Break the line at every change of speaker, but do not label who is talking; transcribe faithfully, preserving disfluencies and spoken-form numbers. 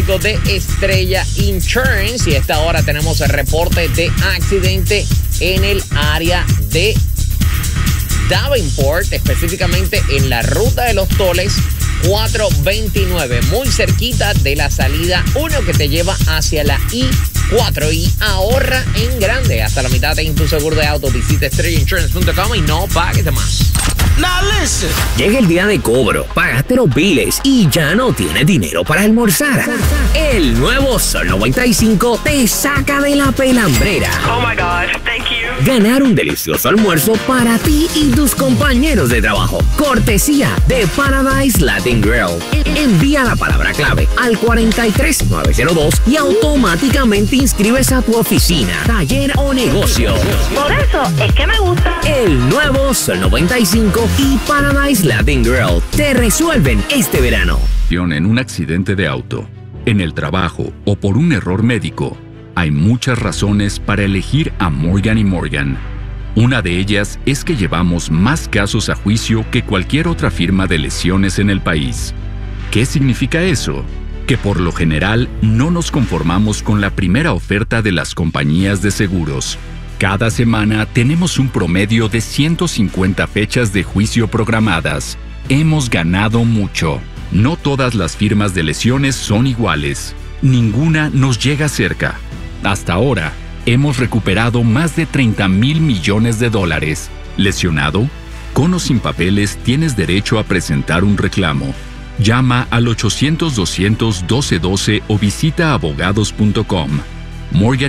fanáticos de Estrella Insurance. Y a esta hora tenemos el reporte de accidente en el área de Davenport, específicamente en la ruta de los Toles cuatrocientos veintinueve, muy cerquita de la salida uno que te lleva hacia la I cuatro, y ahorra en grande. Hasta la mitad en tu seguro de auto. Visita estrella insurance punto com y no pagues de más.
Now listen.
Llega el día de cobro, pagaste los biles y ya no tienes dinero para almorzar. El nuevo Sol noventa y cinco te saca de la pelambrera.
Oh my gosh, thank you.
Ganar un delicioso almuerzo para ti y tus compañeros de trabajo. Cortesía de Paradise Latin Grill. Envía la palabra clave al cuatro tres nueve cero dos y automáticamente inscribes a tu oficina, taller o negocio.
Por eso es que me gusta.
El nuevo Sol noventa y cinco y Paradise Latin Grill te resuelven este verano.
En un accidente de auto, en el trabajo o por un error médico, hay muchas razones para elegir a Morgan y Morgan. Una de ellas es que llevamos más casos a juicio que cualquier otra firma de lesiones en el país. ¿Qué significa eso? Que por lo general no nos conformamos con la primera oferta de las compañías de seguros. Cada semana tenemos un promedio de ciento cincuenta fechas de juicio programadas. Hemos ganado mucho. No todas las firmas de lesiones son iguales. Ninguna nos llega cerca. Hasta ahora, hemos recuperado más de treinta mil millones de dólares. ¿Lesionado? Con o sin papeles tienes derecho a presentar un reclamo. Llama al ochocientos, doscientos, doce doce o visita abogados punto com. Morgan